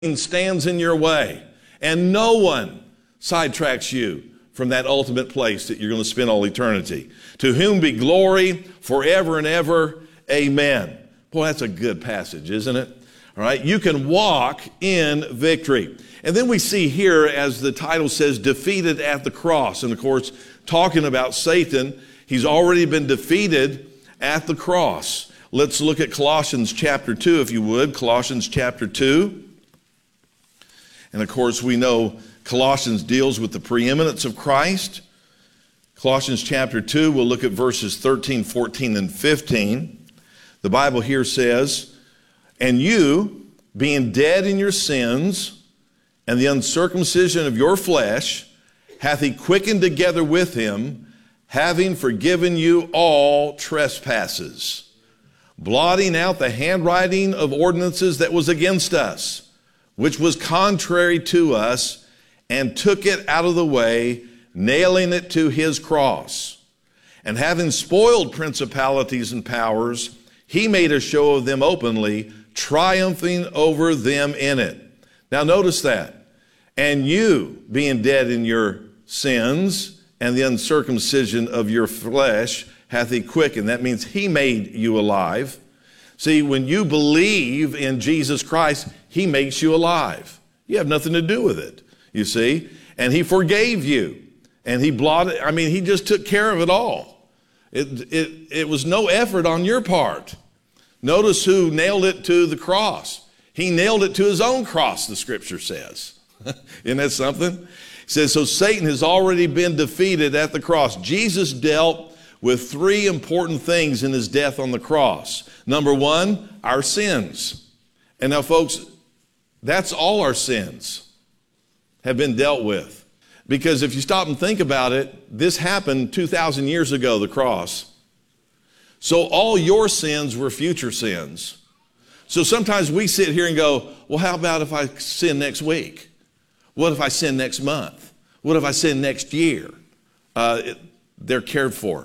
stands in your way, and no one sidetracks you from that ultimate place that you're going to spend all eternity. To whom be glory forever and ever. Amen. Boy, that's a good passage, isn't it? All right, you can walk in victory. And then we see here, as the title says, defeated at the cross. And of course, talking about Satan, he's already been defeated at the cross. Let's look at Colossians chapter 2, if you would. Colossians chapter 2. And of course, we know Colossians deals with the preeminence of Christ. Colossians chapter 2, we'll look at verses 13, 14, and 15. The Bible here says, and you, being dead in your sins and the uncircumcision of your flesh, hath he quickened together with him, having forgiven you all trespasses, blotting out the handwriting of ordinances that was against us, which was contrary to us, and took it out of the way, nailing it to his cross. And having spoiled principalities and powers, he made a show of them openly, triumphing over them in it. Now notice that. And you, being dead in your sins and the uncircumcision of your flesh, hath he quickened. That means he made you alive. See, when you believe in Jesus Christ, he makes you alive. You have nothing to do with it, you see. And he forgave you. And he blotted, he just took care of it all. It was no effort on your part. Notice who nailed it to the cross. He nailed it to his own cross, the scripture says. Isn't that something? It says, so Satan has already been defeated at the cross. Jesus dealt with three important things in his death on the cross. Number one, our sins. And now, folks, that's all our sins have been dealt with. Because if you stop and think about it, this happened 2,000 years ago, the cross. So all your sins were future sins. So sometimes we sit here and go, well, how about if I sin next week? What if I sin next month? What if I sin next year? They're cared for.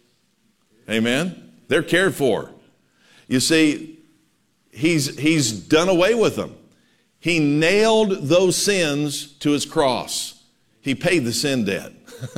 Amen? They're cared for. You see, he's done away with them. He nailed those sins to his cross. He paid the sin debt.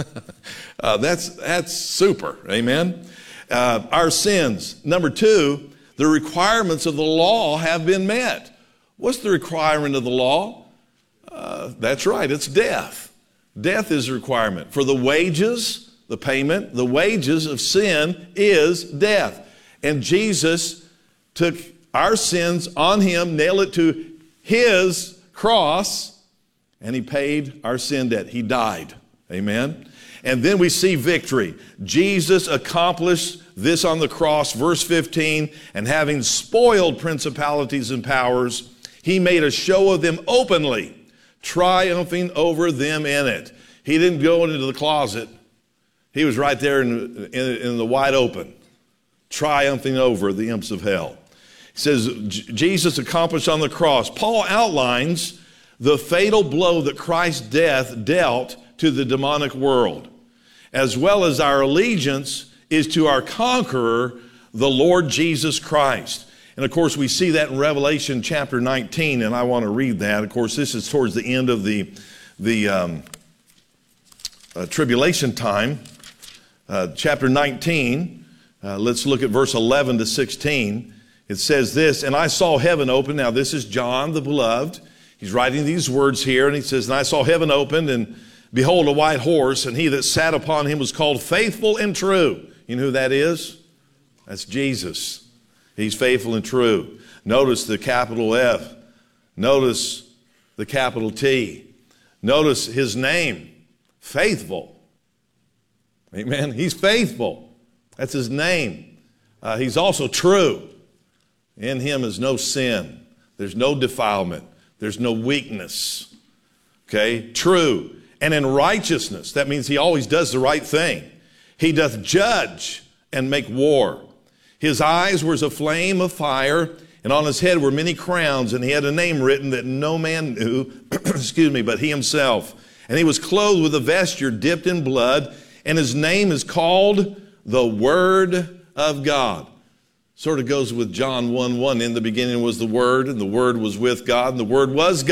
That's super. Amen? Our sins. Number two, the requirements of the law have been met. What's the requirement of the law? That's right, it's death. Death is a requirement. For the wages, the payment, the wages of sin is death. And Jesus took our sins on him, nailed it to his cross, and he paid our sin debt. He died. Amen. And then we see victory. Jesus accomplished this on the cross, verse 15, and having spoiled principalities and powers, he made a show of them openly, triumphing over them in it. He didn't go into the closet. He was right there in the wide open, triumphing over the imps of hell. He says, Jesus accomplished on the cross. Paul outlines the fatal blow that Christ's death dealt to the demonic world, as well as our allegiance is to our conqueror, the Lord Jesus Christ. And of course, we see that in Revelation chapter 19, and I want to read that. Of course, this is towards the end of the tribulation time. Chapter 19, let's look at verse 11 to 16. It says this, and I saw heaven open. Now, this is John, the beloved. He's writing these words here, and he says, and I saw heaven opened, and behold, a white horse, and he that sat upon him was called Faithful and True. You know who that is? That's Jesus. He's faithful and true. Notice the capital F. Notice the capital T. Notice his name, Faithful. Amen. He's faithful. That's his name. He's also true. In him is no sin. There's no defilement. There's no weakness. Okay? True. And in righteousness, that means he always does the right thing. He doth judge and make war. His eyes were as a flame of fire, and on his head were many crowns, and he had a name written that no man knew, but he himself. And he was clothed with a vesture dipped in blood, and his name is called the Word of God. Sort of goes with John 1:1. In the beginning was the Word, and the Word was with God, and the Word was